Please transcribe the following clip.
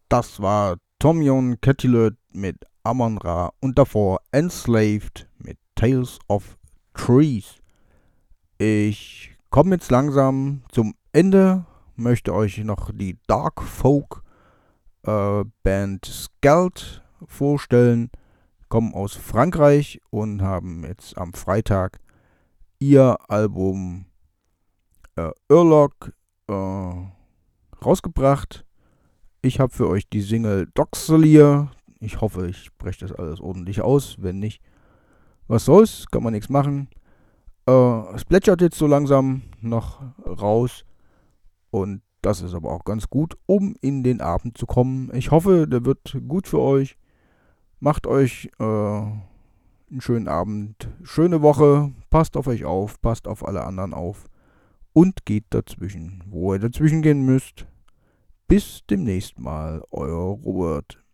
Das war Tomyon Catilot mit Amon-Ra und davor Enslaved mit Tales of Trees. Ich komme jetzt langsam zum Ende, möchte euch noch die Dark Folk Band Skeld vorstellen, kommen aus Frankreich und haben jetzt am Freitag ihr Album Urlock rausgebracht. Ich habe für euch die Single Doxalier. Ich hoffe, ich spreche das alles ordentlich aus. Wenn nicht, was soll's, kann man nichts machen. Es plätschert jetzt so langsam noch raus und das ist aber auch ganz gut, um in den Abend zu kommen. Ich hoffe, der wird gut für euch. Macht euch einen schönen Abend, schöne Woche. Passt auf euch auf, passt auf alle anderen auf und geht dazwischen, wo ihr dazwischen gehen müsst. Bis demnächst mal, euer Robert.